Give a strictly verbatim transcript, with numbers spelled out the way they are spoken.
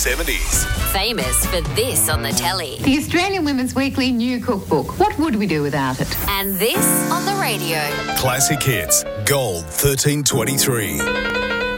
seventies. Famous for this on the telly. The Australian Women's Weekly new cookbook. What would we do without it? And this on the radio. Classic Hits, Gold thirteen twenty-three.